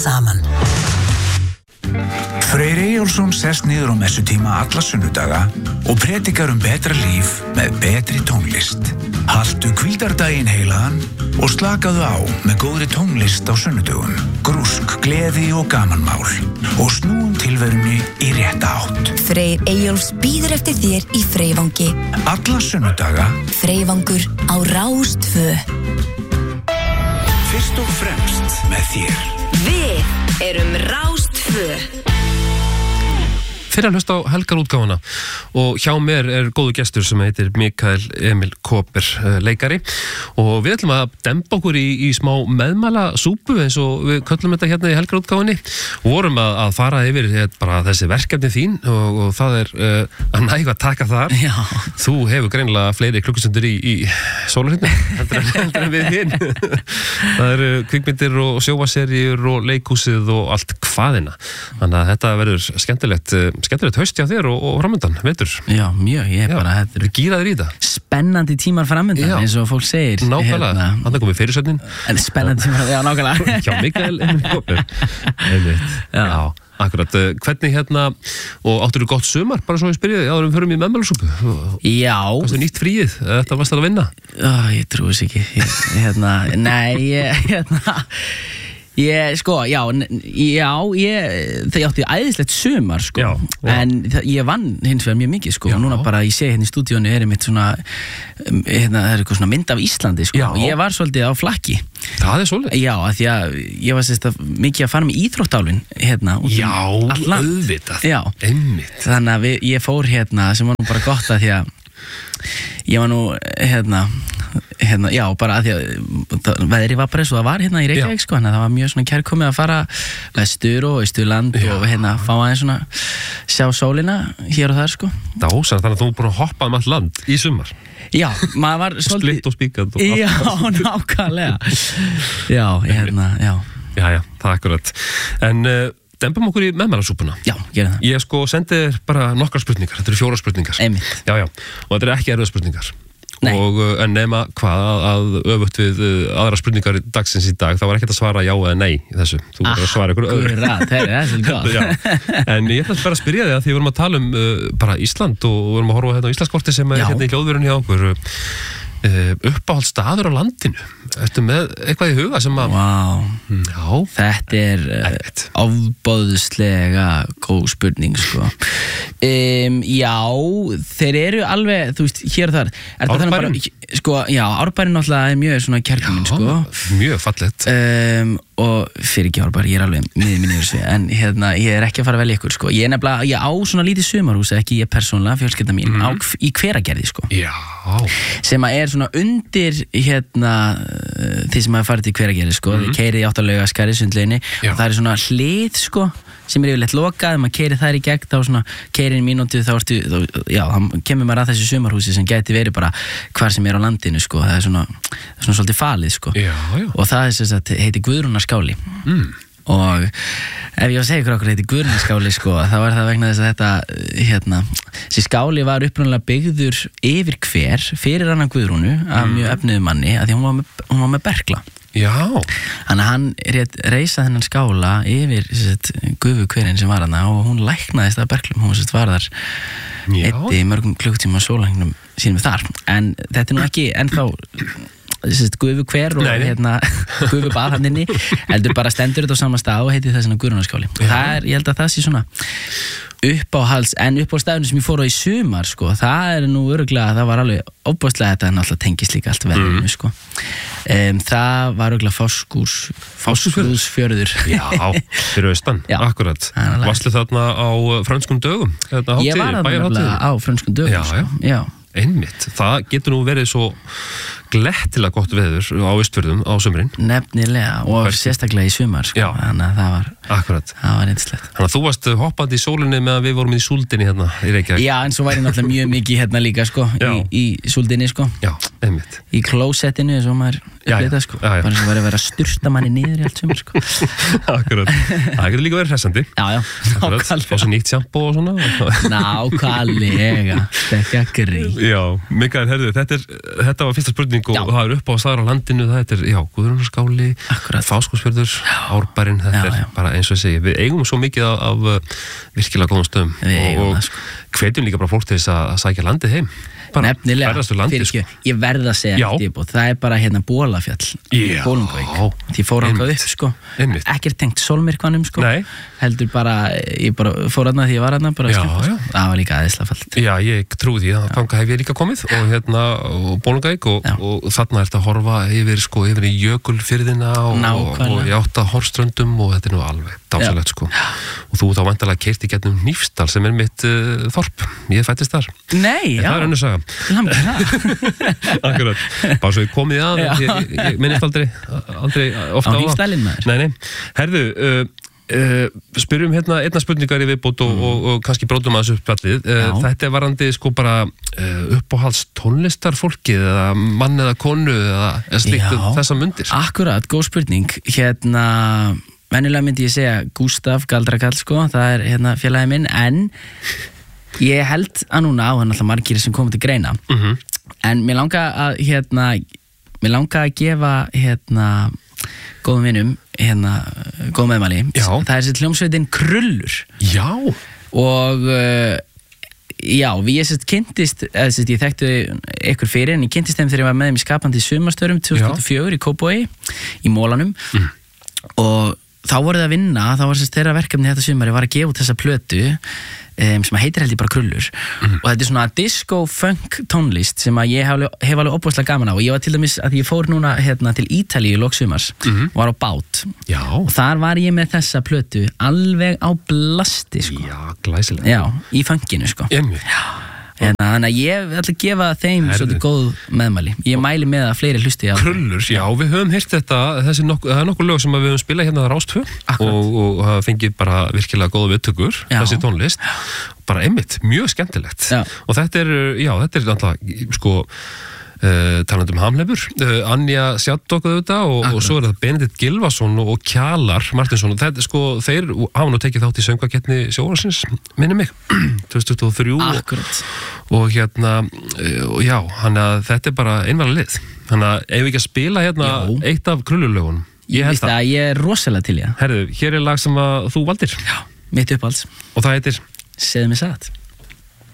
saman. Freyr Eyjólfsson sest niður á messutíma alla sunnudaga og predikar betra líf með betri tónlist. Haltu hvíldardaginn heilagan og slakaðu á með góðri tónlist á sunnudögum. Grúsk, gleði og gamanmál og snúum tilverunni í rétta átt. Freyr Eyjólfs bíður eftir þér í Freyvangi. Alla sunnudaga. Freyvangur á Rás 2. Fyrst og fremst með þér. Við erum Rás 2. Fyrir að hlusta á helgarútgáfuna og hjá mér góðu gestur sem heitir Mikael Emil Kaaper, leikari, og við ætlum að demba okkur í smá meðmæla súpu eins og við köllum þetta hérna í helgarútgáfunni og vorum að fara yfir bara þessi verkefni þín og það að næga að taka þar. Já. Þú hefur greinilega fleiri klukkustundir í sólarhringnum heldur en við hinn. Það eru kvikmyndir og sjónvarpsseríur og leikhúsið og allt hvaðina, þannig að þetta verður skemmtilegt haust hjá þér og framöndan, vetur. Já, mjög, þetta er gíraður í það. Spennandi tímar framöndan, eins og fólk segir. Nákvæmlega, hann komið fyrirsögnin. Spennandi tímar, já, nákvæmlega. Hjá Mikael Emil Kaaper. Já, akkurat. Hvernig og áttur þú gott sumar, bara svo ég spyrja þig, áður við förum í meðmælasúpu? Já. Varstu nýtt fríið, þetta varst að vinna? Ég trúi þess ekki. Það átti æðislegt sumar, sko. En ég vann hins vegar mjög mikið, sko. Og núna bara ég sé hérna í stúdíónu einmitt svona, það eitthvað svona mynd af Íslandi, sko. Og ég var svolítið á flakki. Það svolítið? Já, af því að ég var mikið að fara með íþróttálfin hérna. Já, auðvitað. Já, einmitt. Þannig að ég fór hérna, sem var nú bara gott að því að ég var nú já, bara að því að veðri var bara eins og það var hérna í Reykjavík, sko, þannig að það var mjög svona kærkomið að fara vestur og austurland og fá aðeins svona sjá sólina hér og þar, sko. Þannig að þú er búin að hoppa allt land í sumar. Já, maður var svolítið splitt og spíkand og allt. Já, nákvæmlega. Já, já. Já, það er akkurat. En dembum okkur í meðmælasúpuna. Já, gerum það. Ég sendi þér bara nokkrar spurningar. Þetta eru 4 spurningar. Einmitt. Já. Og þetta eru ekki erfiðar spurningar. Nei. En nema hvað að öfugt við aðra spurningar dagsins í dag, þá var ekkert að svara já eða nei í þessu. Þú verður að svara ykkur öðru. Akkurat, það er svolítið gott. En ég ætla bara að spyrja þig að því við vorum að tala bara Ísland og við vorum að horfa á Íslandskortið sem er hérna í hljóðverunni hjá okkur. Uppáhalds staður á landinu. Ertu með eitthvað í huga sem að... Já. Þetta er ofboðslega góð spurning, sko. Já, þeir eru alveg, þú veist, hér og þar. Árbærinn? Sko, já, Árbærinn náttúrulega er mjög svona kærkominn, sko. Mjög fallegt. Og fyrir ekki Árbær, ég er alveg miður mín yfir þessu, en ég er ekki að fara að velja ykkur, sko. Ég á svona lítið sumarhús, ekki ég persónulega, fjölskylda mín, í Hveragerði, sko. Já. Sem að er svona undir því sem að fara til Hveragerði, sko. Þið keirið í Áttalaugaskari, sundleginni, og það er svona hlið, sko, sem er yfirleitt lokað, maður keirir þær í gegn, þá svona keirir mínútu, þá kemur maður að þessu sumarhúsi sem gæti verið bara hvar sem er á landinu, sko. Það er svona svolítið falið, sko. Já. Og það er sem sagt, heitir Guðrúnarskáli. Og ef ég á að segja ykkur okkur heitir Guðrúnarskáli, sko, þá er það vegna þess að þetta þessi skáli var upprunalega byggður yfir hver fyrir annan Guðrúnu af mjög efnuðu manni, af því hún var með berkla. Já. Þannig að hann reisa þennan skála yfir gufuhverinn sem var hana og hún læknaðist af berklum. Hún var þar eyddi mörgum klukkutíma sólarhringnum sínum þar. En þetta er nú ekki ennþá gufuhver og gufubað hann inni, heldur bara stendur þetta á sama stað og heitir það Guðrúnarskáli. Og ég held að það sé svona uppáhalds, en uppáhaldstæðunum sem ég fór á í sumar, sko, það er nú örugglega, það var alveg óbúðslega þetta, en alltaf tengist líka allt verðinu, sko. Það var örugglega Fáskrúðsfjörður. Já, fyrir austan, akkurat. Varstu þarna á frönskum dögum? Ég var þarna á frönskum dögum, sko. Já. Einmitt, það getur nú verið svo glettilega gott veður á Austfjörðum á sumrin. Nefnilega, og sérstaklega í sumar, sko. Þannig að það var reyndislegt. Þannig að þú varst hoppandi í sólinni meðan við vorum í súldinni hérna í Reykjavík. Já, en svo var ég náttúrulega mjög mikið hérna líka, sko, í súldinni, sko. Já, einmitt. Í klósettinu, eins og maður upplita, sko. Bara eins og var að vera að sturta manni niður í allt sumar, sko. Akkurat. Það getur líka verið hressandi. Já, nákvæmlega. Fá sér nýtt sjampó og svona. Nákvæmlega. Já, Mikael, heyrðu, þetta var fyrsta spurning spurning og það upp á staðar á landinu, það er, Guðrúnarskáli, Fáskrúðsfjörður, Árbærinn, þetta bara eins og ég segi, við eigum svo mikið af virkilega góðum stöðum og hvetjum líka bara fólk til þess að sækja landið heim. Nefnilega, ég verð að segja það bara hérna Bólafjall Bólungavík, því fór hangað upp sko, ekkert tengt sólmyrkvanum sko, heldur bara ég bara fór aðna því ég var aðna bara það var líka aðeinslafallt. Já, ég trúi því að þangað hef ég líka komið og hérna Bólungavík og þarna er þetta að horfa yfir í Jökulfirðina og í 8 horfströndum og þetta er nú alveg dásalegt sko og þú þá væntanlega keyrt í gegnum Hnífsdal sem er mitt þorp, ég fættist þar. Nei, já. Það er önnur saga. Akkurat, bara svo ég komið að ég minnist aldrei ofta á Hnífsdalinn maður. Nei, herðu, spyrjum hérna einna spurningar í viðbót og kannski brótum að þessu spjallið. Þetta er varandi sko bara uppáhalds tónlistarfólkið eða mann eða konu eða slíkt þessa mundir. Akkurat, góð spurning. Hérna venjulega myndi ég segja Gústaf Galdrakall sko, það er hérna félagi minn, en ég held að núna á hann alltaf margir sem komið til greina en mér langa að gefa góðum vinum góð meðmæli, það er sér hljómsveitin Krullur og ég kynntist ég þekkti ykkur fyrir en ég kynntist þeim þegar ég var með þeim í skapandi sumarstörum 2004 í Kópavogi í Mólanum og þá voru það að vinna, þá var þeirra verkefni þetta sumari var að gefa út þessa plötu sem heitir held ég bara Krullur og þetta er svona disco-funk tónlist sem að ég hef alveg opbúðslega gaman á og ég var til dæmis að ég fór núna til Ítalíu í lok sumars og var á bát og þar var ég með þessa plötu alveg á blasti sko. Já, glæsilega. Í funkinu sko. Þannig að ég ætla að gefa þeim svolítið góð meðmæli. Ég mæli með að fleiri hlusti á Krullur, við höfum heyrt þetta það er nokkur lög sem við höfum spilað hérna á Rás 2 og hafa fengið bara virkilega góða viðtökur, þessi tónlist bara einmitt, mjög skemmtilegt og þetta er alltaf sko talandi Hamleifur, Anja Sjadok og svo er það Benedikt Gylfason og Kjalar Martinsson og þetta sko, þeir hafa nú tekið þátt í söngvakeppni sjónvarpsins, minni mig 2023 og hérna hann að þetta er bara einvala lið, þannig að ef við ekki að spila hérna eitt af Krullulögunum ég er rosalega til Herðu, hér er lag sem að þú valdir mitt uppáhalds og það heitir Segðu mig satt.